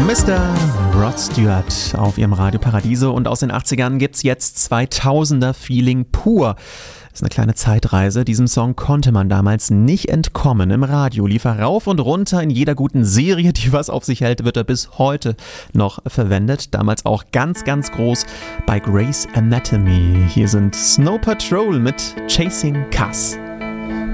Mr. Rod Stewart auf ihrem Radio Paradiso und aus den 80ern gibt's jetzt 2000er Feeling pur. Das ist eine kleine Zeitreise. Diesem Song konnte man damals nicht entkommen. Im Radio lief er rauf und runter. In jeder guten Serie, die was auf sich hält, wird er bis heute noch verwendet. Damals auch ganz, ganz groß bei Grey's Anatomy. Hier sind Snow Patrol mit Chasing Cass.